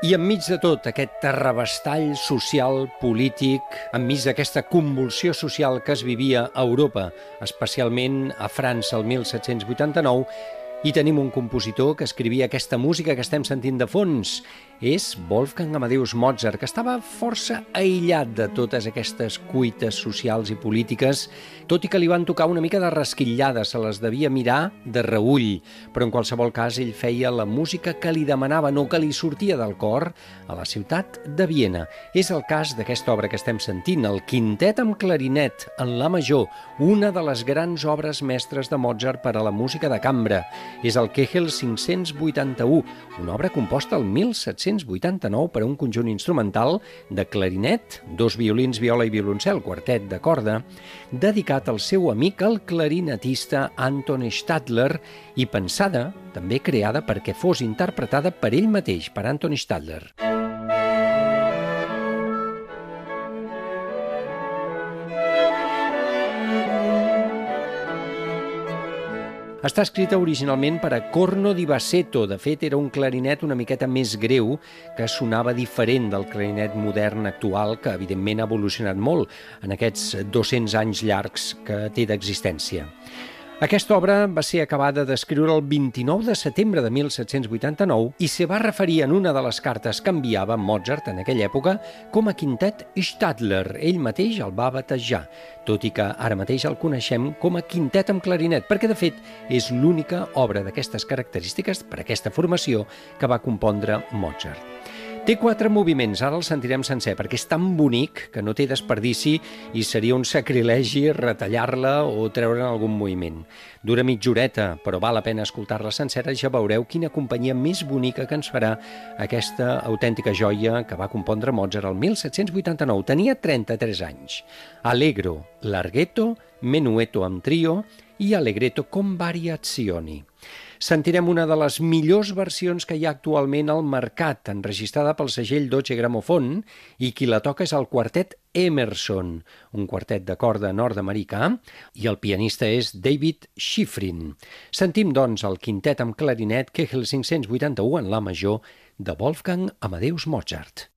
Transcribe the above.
I enmig de tot aquest terrabastall social, polític, enmig d'aquesta convulsió social que es vivia a Europa, especialment a França el 1789, hi tenim un compositor que escrivia aquesta música que estem sentint de fons. És Wolfgang Amadeus Mozart, que estava força aïllat de totes aquestes cuites socials i polítiques, tot i que li van tocar una mica de rasquillada, se les devia mirar de reüll, però en qualsevol cas ell feia la música que li demanaven o que li sortia del cor a la ciutat de Viena. És el cas d'aquesta obra que estem sentint, el quintet amb clarinet en la major, una de les grans obres mestres de Mozart per a la música de cambra. És el Kegel 581, una obra composta el 1789 per a un conjunt instrumental de clarinet, dos violins, viola i violoncel, quartet de corda, dedicat al seu amic, el clarinetista Anton Stadler, i pensada, també creada perquè fos interpretada per ell mateix, per Anton Stadler. Està escrita originalment per a corno di bassetto. De fet, era un clarinet una miqueta més greu, que sonava diferent del clarinet modern actual, que evidentment ha evolucionat molt en aquests 200 anys llargs que té d'existència. Aquesta obra va ser acabada d'escriure el 29 de setembre de 1789 i se va referir en una de les cartes que enviava Mozart en aquella època com a quintet Stadler. Ell mateix el va batejar, tot i que ara mateix el coneixem com a quintet amb clarinet, perquè de fet és l'única obra d'aquestes característiques per a aquesta formació que va compondre Mozart. Té 4 moviments, ara el sentirem sencer, perquè és tan bonic que no té desperdici i seria un sacrilegi retallar-la o treure'n algun moviment. Dura mitja horeta, però val la pena escoltar-la sencera, ja veureu quina companyia més bonica que ens farà aquesta autèntica joia que va compondre Mozart el 1789. Tenia 33 anys. Allegro, larghetto, menuetto amb trio i allegretto con variazioni. Sentirem una de les millors versions que hi ha actualment al mercat, enregistrada pel segell Deutsche Grammophon, i qui la toca és el quartet Emerson, un quartet de corda nord-americà, i el pianista és David Schifrin. Sentim, doncs, el quintet amb clarinet Kegel 581 en la major de Wolfgang Amadeus Mozart.